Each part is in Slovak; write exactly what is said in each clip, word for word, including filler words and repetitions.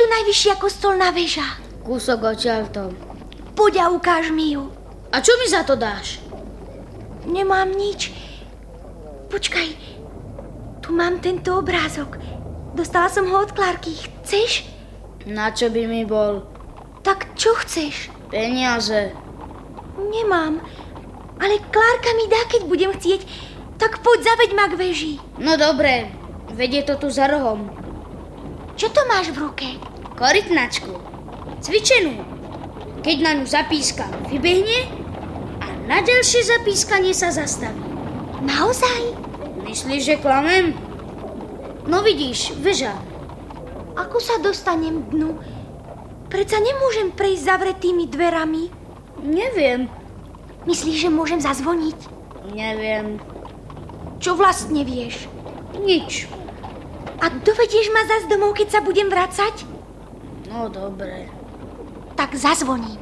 najvyššia kostolná väža? Kúsok odtiaľto. Poď a ukáž mi ju. A čo mi za to dáš? Nemám nič. Počkaj, tu mám tento obrázok. Dostala som ho od Klárky. Chceš? Na čo by mi bol? Tak čo chceš? Peniaze. Nemám, ale Klárka mi dá, keď budem chcieť. Tak poď, zaveď ma k veži. No dobre, vedie to tu za rohom. Čo to máš v ruke? Korytnačku. Cvičenú. Keď na ňu zapíska, vybehne a na ďalšie zapískanie sa zastaví. Naozaj? Myslíš, že klamem? No vidíš, väža. Ako sa dostanem k dnu? Predsa nemôžem prejsť zavretými dverami. Neviem. Myslíš, že môžem zazvoniť? Neviem. Čo vlastne vieš? Nič. A dovedieš ma zas domov, keď sa budem vracať? No dobre. Tak zazvoním.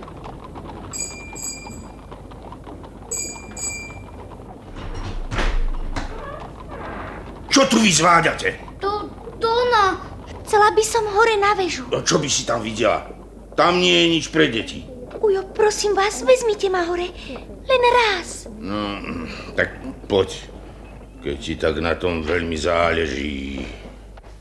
Čo tu vy zvládate? To, to ona. Chcela by som hore na väžu. No čo by si tam videla? Tam nie je nič pre deti. Ujo, prosím vás, vezmite ma hore. Len raz. No, tak poď. Keď ti tak na tom veľmi záleží.